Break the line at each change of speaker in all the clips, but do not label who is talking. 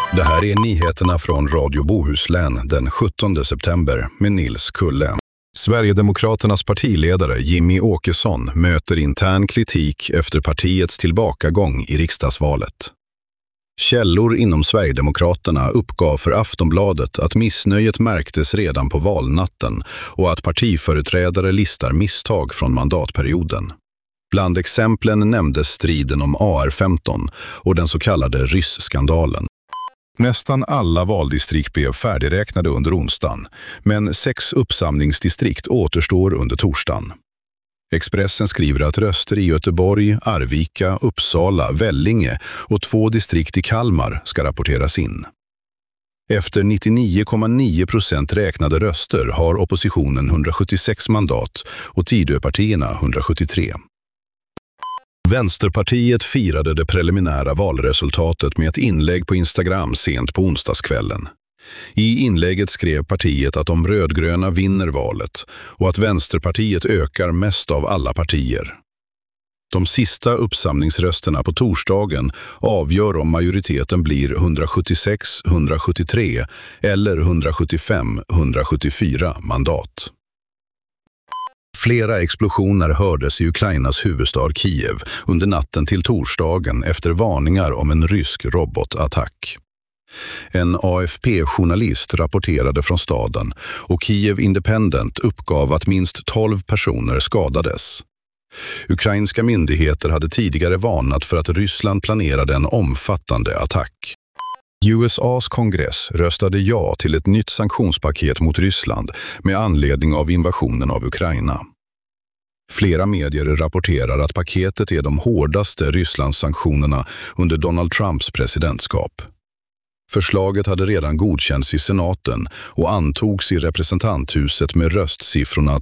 Det här är nyheterna från Radio Bohuslän den 17 september med Nils Kulle. Sverigedemokraternas partiledare Jimmy Åkesson möter intern kritik efter partiets tillbakagång i riksdagsvalet. Källor inom Sverigedemokraterna uppgav för Aftonbladet att missnöjet märktes redan på valnatten och att partiföreträdare listar misstag från mandatperioden. Bland exemplen nämndes striden om AR-15 och den så kallade ryssskandalen. Nästan alla valdistrikt blev färdigräknade under onsdagen, men 6 uppsamlingsdistrikt återstår under torsdagen. Expressen skriver att röster i Göteborg, Arvika, Uppsala, Vellinge och 2 distrikt i Kalmar ska rapporteras in. Efter 99,9% räknade röster har oppositionen 176 mandat och Tidöpartierna 173. Vänsterpartiet firade det preliminära valresultatet med ett inlägg på Instagram sent på onsdagskvällen. I inlägget skrev partiet att de rödgröna vinner valet och att Vänsterpartiet ökar mest av alla partier. De sista uppsamlingsrösterna på torsdagen avgör om majoriteten blir 176-173 eller 175-174 mandat. Flera explosioner hördes i Ukrainas huvudstad Kiev under natten till torsdagen efter varningar om en rysk robotattack. En AFP-journalist rapporterade från staden och Kiev Independent uppgav att minst 12 personer skadades. Ukrainska myndigheter hade tidigare varnat för att Ryssland planerade en omfattande attack. USAs kongress röstade ja till ett nytt sanktionspaket mot Ryssland med anledning av invasionen av Ukraina. Flera medier rapporterar att paketet är de hårdaste Rysslandssanktionerna under Donald Trumps presidentskap. Förslaget hade redan godkänts i senaten och antogs i representanthuset med röstsiffrorna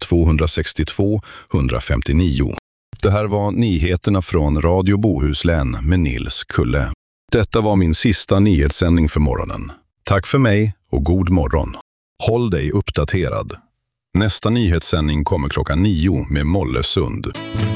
262-159. Det här var nyheterna från Radio Bohuslän med Nils Kulle. Detta var min sista nyhetssändning för morgonen. Tack för mig och god morgon. Håll dig uppdaterad. Nästa nyhetssändning kommer klockan 9 med Molle Sund.